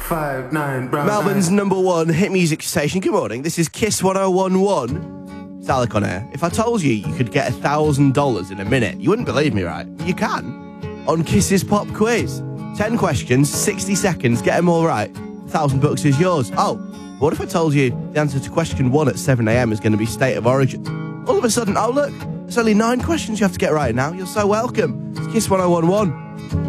5'9" brown Melbourne's eyes. #1 hit music station. Good morning. This is Kiss 1011. It's Alec on air. If I told you you could get $1,000 in a minute, you wouldn't believe me, right? You can. On Kiss's pop quiz. 10 questions, 60 seconds, get them all right. $1,000 is yours. Oh, what if I told you the answer to question 1 at 7 a.m. is going to be state of origin? All of a sudden, oh look, it's only 9 questions you have to get right now. You're so welcome. It's Kiss 1011.